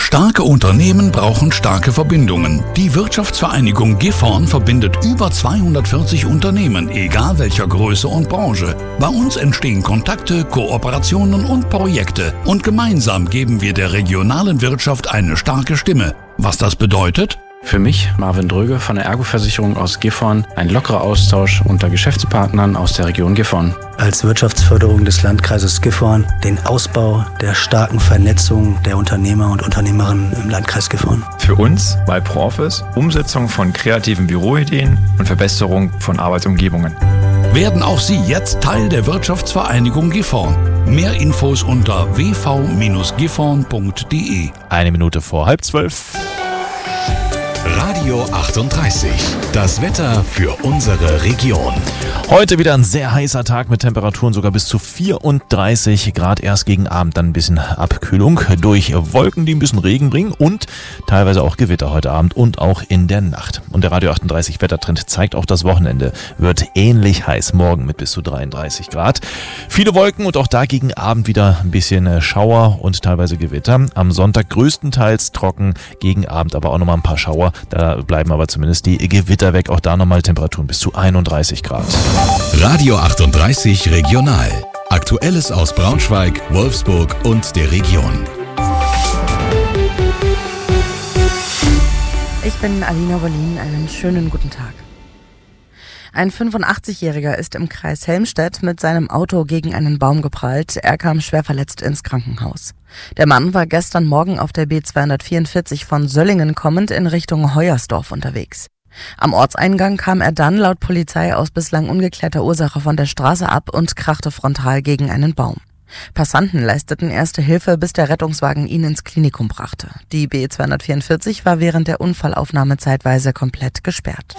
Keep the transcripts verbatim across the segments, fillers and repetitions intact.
Starke Unternehmen brauchen starke Verbindungen. Die Wirtschaftsvereinigung Gifhorn verbindet über zweihundertvierzig Unternehmen, egal welcher Größe und Branche. Bei uns entstehen Kontakte, Kooperationen und Projekte. Und gemeinsam geben wir der regionalen Wirtschaft eine starke Stimme. Was das bedeutet? Für mich, Marvin Dröge von der Ergo-Versicherung aus Gifhorn, ein lockerer Austausch unter Geschäftspartnern aus der Region Gifhorn. Als Wirtschaftsförderung des Landkreises Gifhorn den Ausbau der starken Vernetzung der Unternehmer und Unternehmerinnen im Landkreis Gifhorn. Für uns bei Profis Umsetzung von kreativen Büroideen und Verbesserung von Arbeitsumgebungen. Werden auch Sie jetzt Teil der Wirtschaftsvereinigung Gifhorn. Mehr Infos unter w v Bindestrich gifhorn punkt d e. Eine Minute vor halb zwölf. Radio achtunddreißig. Das Wetter für unsere Region. Heute wieder ein sehr heißer Tag mit Temperaturen sogar bis zu vierunddreißig Grad. Erst gegen Abend dann ein bisschen Abkühlung durch Wolken, die ein bisschen Regen bringen und teilweise auch Gewitter heute Abend und auch in der Nacht. Und der Radio achtunddreißig Wettertrend zeigt auch das Wochenende wird ähnlich heiß. Morgen mit bis zu dreiunddreißig Grad. Viele Wolken und auch da gegen Abend wieder ein bisschen Schauer und teilweise Gewitter. Am Sonntag größtenteils trocken, gegen Abend aber auch nochmal ein paar Schauer. Da bleiben aber zumindest die Gewitter weg. Auch da nochmal Temperaturen bis zu einunddreißig Grad. Radio achtunddreißig Regional. Aktuelles aus Braunschweig, Wolfsburg und der Region. Ich bin Alina Berlin. Einen schönen guten Tag. Ein fünfundachtzigjähriger ist im Kreis Helmstedt mit seinem Auto gegen einen Baum geprallt. Er kam schwer verletzt ins Krankenhaus. Der Mann war gestern Morgen auf der B zweihundertvierundvierzig von Söllingen kommend in Richtung Heuersdorf unterwegs. Am Ortseingang kam er dann laut Polizei aus bislang ungeklärter Ursache von der Straße ab und krachte frontal gegen einen Baum. Passanten leisteten erste Hilfe, bis der Rettungswagen ihn ins Klinikum brachte. Die B zweihundertvierundvierzig war während der Unfallaufnahme zeitweise komplett gesperrt.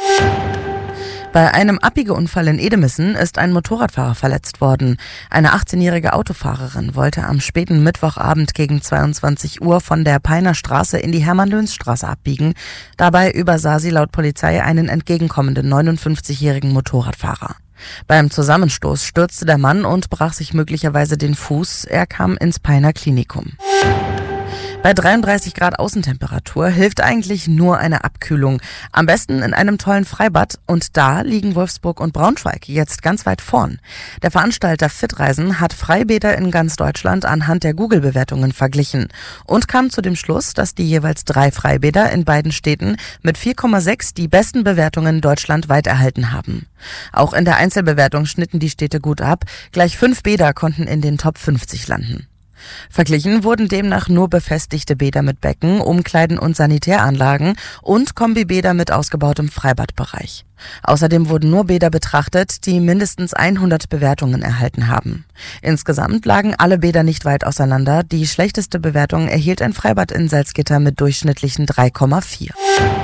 Bei einem Abbiegeunfall in Edemissen ist ein Motorradfahrer verletzt worden. Eine achtzehnjährige Autofahrerin wollte am späten Mittwochabend gegen zweiundzwanzig Uhr von der Peiner Straße in die Hermann-Löns-Straße abbiegen. Dabei übersah sie laut Polizei einen entgegenkommenden neunundfünfzigjährigen Motorradfahrer. Beim Zusammenstoß stürzte der Mann und brach sich möglicherweise den Fuß. Er kam ins Peiner Klinikum. Bei dreiunddreißig Grad Außentemperatur hilft eigentlich nur eine Abkühlung. Am besten in einem tollen Freibad. Und da liegen Wolfsburg und Braunschweig jetzt ganz weit vorn. Der Veranstalter Fitreisen hat Freibäder in ganz Deutschland anhand der Google-Bewertungen verglichen und kam zu dem Schluss, dass die jeweils drei Freibäder in beiden Städten mit vier Komma sechs die besten Bewertungen deutschlandweit erhalten haben. Auch in der Einzelbewertung schnitten die Städte gut ab. Gleich fünf Bäder konnten in den Top fünfzig landen. Verglichen wurden demnach nur befestigte Bäder mit Becken, Umkleiden und Sanitäranlagen und Kombibäder mit ausgebautem Freibadbereich. Außerdem wurden nur Bäder betrachtet, die mindestens hundert Bewertungen erhalten haben. Insgesamt lagen alle Bäder nicht weit auseinander. Die schlechteste Bewertung erhielt ein Freibad in Salzgitter mit durchschnittlichen drei Komma vier.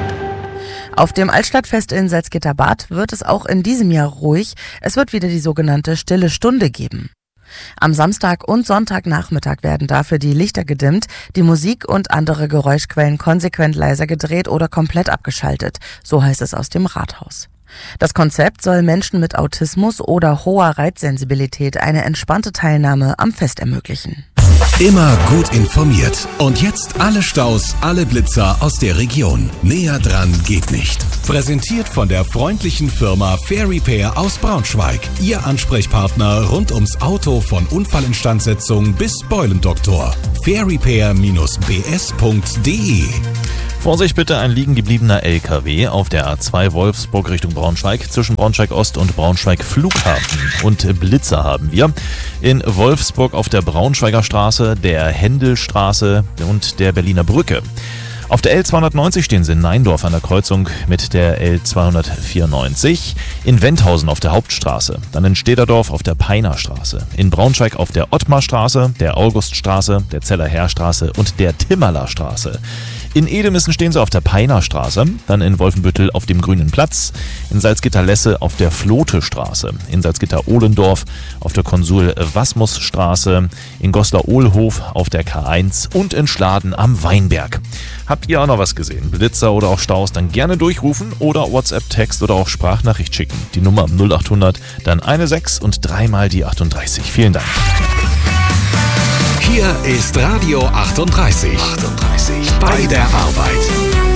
Auf dem Altstadtfest in Salzgitter-Bad wird es auch in diesem Jahr ruhig. Es wird wieder die sogenannte Stille Stunde geben. Am Samstag und Sonntagnachmittag werden dafür die Lichter gedimmt, die Musik und andere Geräuschquellen konsequent leiser gedreht oder komplett abgeschaltet, so heißt es aus dem Rathaus. Das Konzept soll Menschen mit Autismus oder hoher Reizsensibilität eine entspannte Teilnahme am Fest ermöglichen. Immer gut informiert. Und jetzt alle Staus, alle Blitzer aus der Region. Näher dran geht nicht. Präsentiert von der freundlichen Firma Fair Repair aus Braunschweig. Ihr Ansprechpartner rund ums Auto von Unfallinstandsetzung bis Beulendoktor. fair repair Bindestrich b s punkt d e. Vorsicht bitte, ein liegen gebliebener L K W auf der A zwei Wolfsburg Richtung Braunschweig zwischen Braunschweig Ost und Braunschweig Flughafen. Und Blitzer haben wir in Wolfsburg auf der Braunschweiger Straße, der Händelstraße und der Berliner Brücke. Auf der L zweihundertneunzig stehen sie in Neindorf an der Kreuzung mit der L zweihundertvierundneunzig, in Wendhausen auf der Hauptstraße, dann in Stederdorf auf der Peiner Straße, in Braunschweig auf der Ottmarstraße, der Auguststraße, der Zeller Heerstraße und der Timmerler Straße. In Edemissen stehen sie auf der Peiner Straße, dann in Wolfenbüttel auf dem Grünen Platz, in Salzgitter-Lesse auf der Flote-Straße, in Salzgitter-Ohlendorf auf der Konsul-Wasmus-Straße, in Goslar-Ohlhof auf der K eins und in Schladen am Weinberg. Habt ihr auch noch was gesehen? Blitzer oder auch Staus? Dann gerne durchrufen oder WhatsApp-Text oder auch Sprachnachricht schicken. Die Nummer null achthundert, dann eine sechs und dreimal die achtunddreißig. Vielen Dank. Hier ist Radio achtunddreißig. achtunddreißig. Vorsicht bei der Arbeit.